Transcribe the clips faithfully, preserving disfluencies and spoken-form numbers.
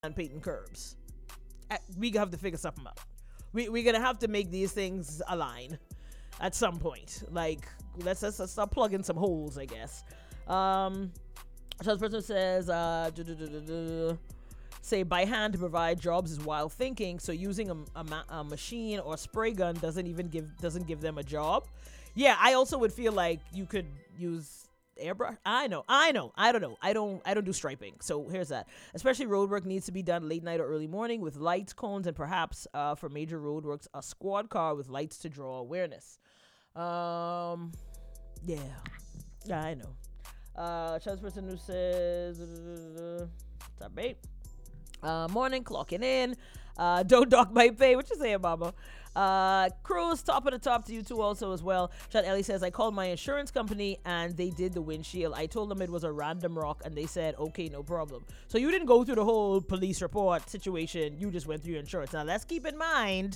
and painting curbs. Uh, We have to figure something out. We, we're going to have to make these things align at some point. Like, let's, let's, let's start plugging some holes, I guess. Um, so this person says, uh, duh, duh, duh, duh, duh, say by hand to provide jobs is wild thinking. So using a, a, ma- a machine or spray gun doesn't even give doesn't give them a job. Yeah, I also would feel like you could use airbrush. I know, I know, I don't know. I don't, I don't do striping. So here's that. Especially road work needs to be done late night or early morning with lights, cones, and perhaps uh, for major road works, a squad car with lights to draw awareness. Um, yeah, yeah, I know. Uh, Chaz person who says, what's up, babe? Uh, morning, clocking in. Uh, don't dock my pay. What you saying, mama? Uh, Cruz, top of the top to you too also as well. Sean Ellie says, I called my insurance company and they did the windshield. I told them it was a random rock and they said, okay, no problem. So you didn't go through the whole police report situation. You just went through your insurance. Now let's keep in mind,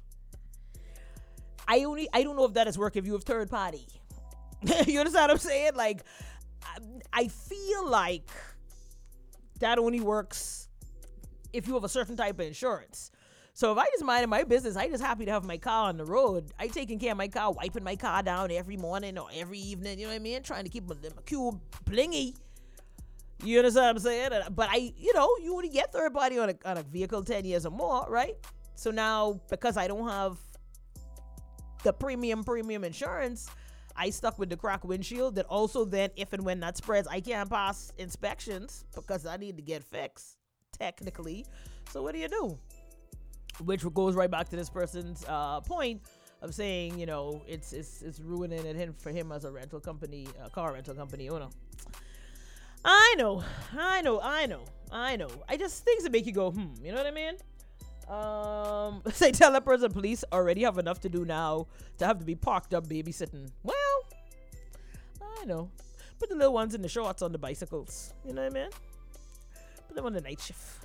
I only, I don't know if that is work if you have third party. You understand what I'm saying? Like, I, I feel like that only works if you have a certain type of insurance. So if I just minding my business, I just happy to have my car on the road. I taking care of my car, wiping my car down every morning or every evening, you know what I mean? Trying to keep my, my cube plingy. You understand what I'm saying? But I, you know, you only get third party on a, on a vehicle ten years or more, right? So now, because I don't have the premium, premium insurance, I stuck with the cracked windshield that also then, if and when that spreads, I can't pass inspections because I need to get fixed, technically. So what do you do? Which goes right back to this person's uh, point of saying, you know, it's it's it's ruining it him for him as a rental company, uh, car rental company owner. I know, I know, I know, I know. I just things that make you go, hmm. You know what I mean? Um, say tell that person police already have enough to do now to have to be parked up babysitting. Well, I know. Put the little ones in the shorts on the bicycles. You know what I mean? Put them on the night shift.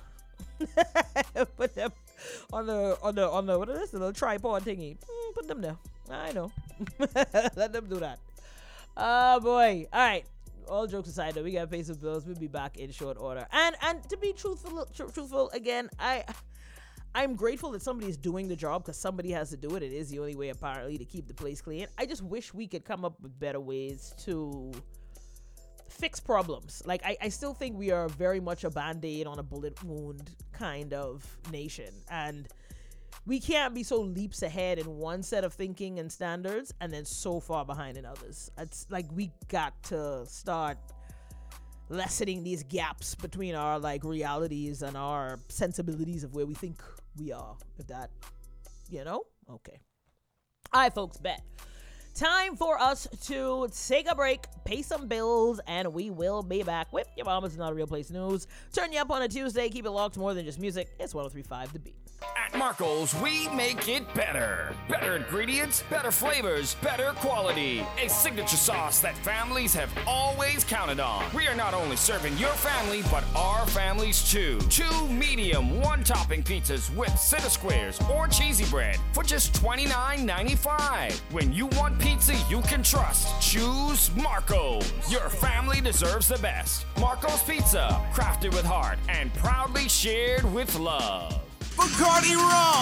Put them on the on the on the what is this? The little tripod thingy. Mm, put them there. I know. Let them do that. Oh boy. All right. All jokes aside, though, we gotta pay some bills. We'll be back in short order. And and to be truthful, tr- truthful again, I. I'm grateful that somebody's doing the job because somebody has to do it. It is the only way, apparently, to keep the place clean. I just wish we could come up with better ways to fix problems. Like, I, I still think we are very much a Band-Aid on a bullet wound kind of nation. And we can't be so leaps ahead in one set of thinking and standards and then so far behind in others. It's like we got to start lessening these gaps between our, like, realities and our sensibilities of where we think we are, if that, you know? Okay. All right, folks, bet. Time for us to take a break, pay some bills, and we will be back with Your Mama's Not a Real Place News. Turn you up on a Tuesday. Keep it locked. More than just music. It's one oh three point five The Beat. At Marco's, we make it better. Better ingredients, better flavors, better quality. A signature sauce that families have always counted on. We are not only serving your family, but our families too. Two medium, one-topping pizzas with center squares or cheesy bread for just twenty-nine ninety-five. When you want pizza you can trust, choose Marco's. Your family deserves the best. Marco's Pizza, crafted with heart and proudly shared with love. Bacardi Rum.